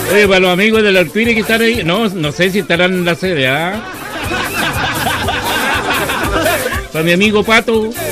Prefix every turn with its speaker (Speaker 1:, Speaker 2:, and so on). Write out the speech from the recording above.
Speaker 1: Oye, para los amigos del Artuire que están ahí, no sé si estarán en la sede, ¿ah? Para mi amigo Pato.